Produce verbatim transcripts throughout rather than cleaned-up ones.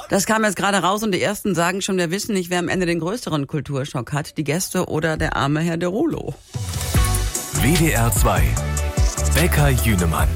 Das kam jetzt gerade raus und die Ersten sagen schon, wir wissen nicht, wer am Ende den größeren Kulturschock hat, die Gäste oder der arme Herr Derulo. W D R zwei. Bäcker Jünemann.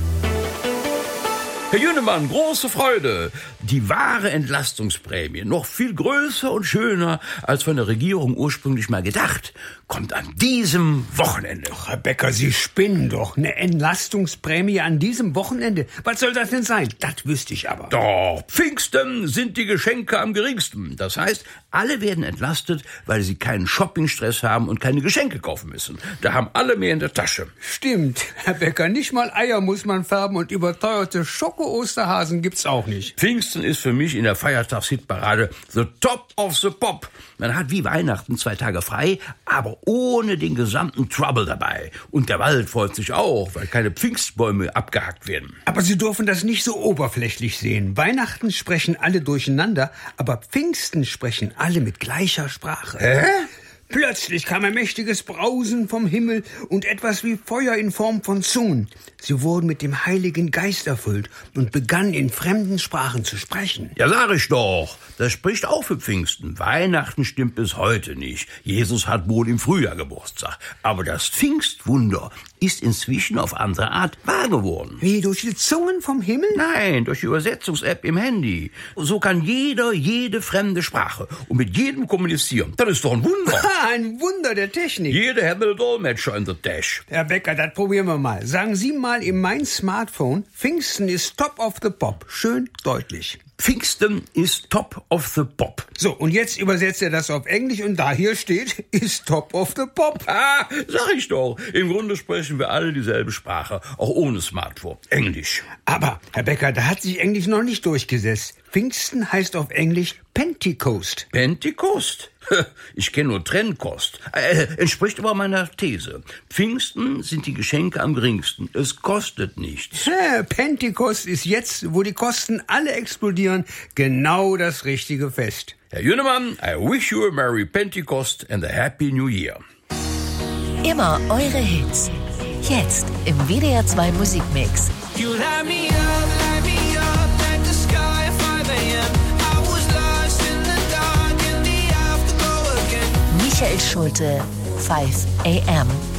Herr Jünemann, große Freude. Die wahre Entlastungsprämie, noch viel größer und schöner als von der Regierung ursprünglich mal gedacht, kommt an diesem Wochenende. Ach, Herr Bäcker, Sie spinnen doch. Eine Entlastungsprämie an diesem Wochenende. Was soll das denn sein? Das wüsste ich aber. Doch, Pfingsten sind die Geschenke am geringsten. Das heißt, alle werden entlastet, weil sie keinen Shoppingstress haben und keine Geschenke kaufen müssen. Da haben alle mehr in der Tasche. Stimmt, Herr Bäcker, nicht mal Eier muss man färben und überteuerte Schoko-Osterhasen gibt's auch nicht. Pfingsten ist für mich in der Feiertagshitparade the top of the pop. Man hat wie Weihnachten zwei Tage frei, aber ohne den gesamten Trouble dabei. Und der Wald freut sich auch, weil keine Pfingstbäume abgehackt werden. Aber Sie dürfen das nicht so oberflächlich sehen. Weihnachten sprechen alle durcheinander, aber Pfingsten sprechen alle mit gleicher Sprache. Hä? Plötzlich kam ein mächtiges Brausen vom Himmel und etwas wie Feuer in Form von Zungen. Sie wurden mit dem Heiligen Geist erfüllt und begannen in fremden Sprachen zu sprechen. Ja, sag ich doch. Das spricht auch für Pfingsten. Weihnachten stimmt bis heute nicht. Jesus hat wohl im Frühjahr Geburtstag. Aber das Pfingstwunder ist inzwischen auf andere Art wahr geworden. Wie, durch die Zungen vom Himmel? Nein, durch die Übersetzungs-App im Handy. So kann jeder jede fremde Sprache und mit jedem kommunizieren. Das ist doch ein Wunder. Ein Wunder der Technik. Jeder hat einen Dolmetscher in der Tasche. Herr Bäcker, das probieren wir mal. Sagen Sie mal in mein Smartphone, Pfingsten ist top of the pop. Schön deutlich. Pfingsten ist top of the pop. So, und jetzt übersetzt er das auf Englisch und da hier steht, ist top of the pop. Ah, sag ich doch. Im Grunde sprechen wir alle dieselbe Sprache, auch ohne Smartphone. Englisch. Aber, Herr Bäcker, da hat sich Englisch noch nicht durchgesetzt. Pfingsten heißt auf Englisch Pentecost. Pentecost? Ich kenne nur Trennkost. Äh, entspricht aber meiner These. Pfingsten sind die Geschenke am geringsten. Es kostet nichts. Ja, Pentecost ist jetzt, wo die Kosten alle explodieren, genau das richtige Fest. Herr Jünemann, I wish you a Merry Pentecost and a Happy New Year. Immer eure Hits. Jetzt im W D R zwei Musikmix. You light me up, light me up like the sky at five a.m. I was lost in the dark in the afterglow again. Michael Schulte, five a.m.